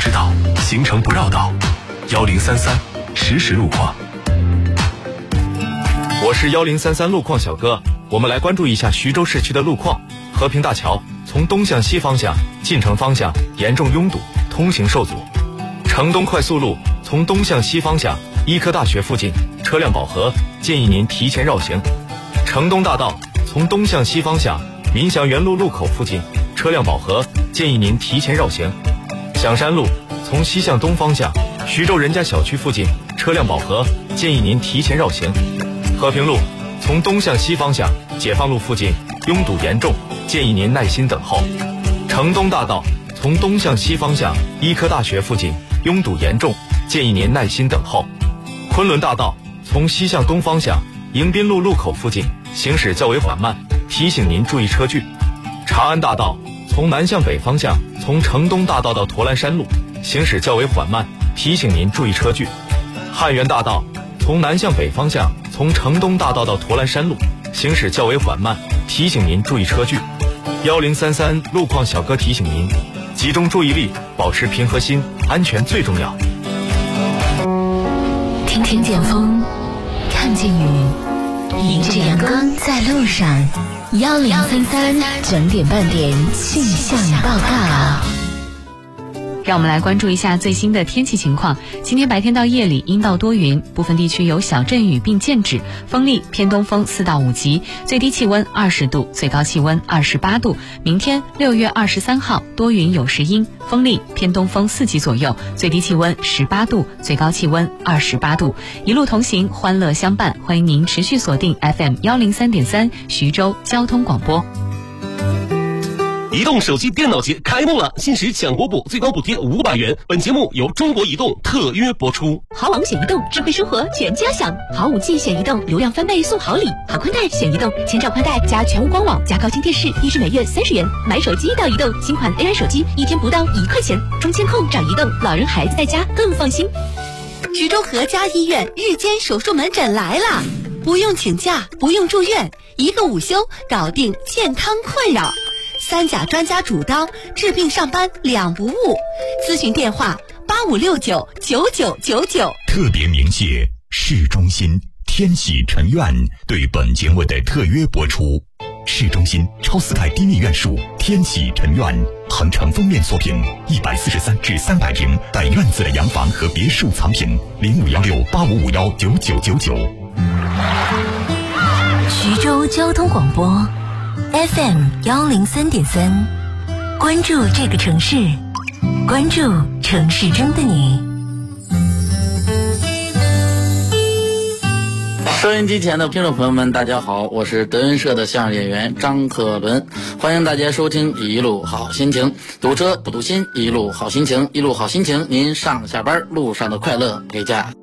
知道，行程不绕道。1033实时路况。 我是1033路况小哥，我们来关注一下徐州市区的路况。和平大桥从东向西方向进城方向严重拥堵，通行受阻。城东快速路从东向西方向医科大学附近车辆饱和，建议您提前绕行。城东大道从东向西方向民祥园路路口附近车辆饱和，建议您提前绕行。响山路从西向东方向徐州人家小区附近车辆饱和，建议您提前绕行。和平路从东向西方向解放路附近拥堵严重，建议您耐心等候。城东大道从东向西方向医科大学附近拥堵严重，建议您耐心等候。昆仑大道从西向东方向迎宾路路口附近行驶较为缓慢，提醒您注意车距。长安大道从南向北方向从城东大道到驼栏山路行驶较为缓慢，提醒您注意车距。汉源大道从南向北方向从城东大道到驼栏山路行驶较为缓慢，提醒您注意车距。1033路况小哥提醒您，集中注意力，保持平和心，安全最重要。 听见风，看见雨，迎着阳光在路上。1033整点半点气象报告。 让我们来关注一下最新的天气情况。今天白天到夜里阴到多云，部分地区有小阵雨并见指，风力偏东风4到5级，最低气温20度，最高气温28度。明天6月23号多云有时阴，风力偏东风4级左右，最低气温18度，最高气温28度。一路同行，欢乐相伴，欢迎您持续锁定 FM 103.3徐州交通广播。 移动手机电脑节开幕了，限时抢国补，最高补贴500元。本节目由中国移动特约播出。 好网选移动，智慧生活全家享。好5G选移动，流量翻倍送好礼。好宽带选移动，千兆宽带加全屋官网加高清电视，1至每月30元。买手机到移动，新款 AI 手机1天不到1块钱。中监控找移动，老人孩子在家更放心。徐州和家医院日间手术门诊来啦，不用请假，不用住院，1个午休搞定健康困扰。3甲专家主刀，治病上班2不误。咨询电话85699999。 特别鸣谢市中心天喜城苑对本节目的特约播出。市中心超4代低密院墅天喜城苑，恒城封面作品143至300平带院子的洋房和别墅藏品，051685519999。 徐州交通广播 FM 103.3，关注这个城市，关注城市中的你。 收音机前的听众朋友们，大家好，我是德云社的相声演员张可伦，欢迎大家收听一路好心情。堵车不堵心，一路好心情，一路好心情，您上下班路上的快乐陪驾。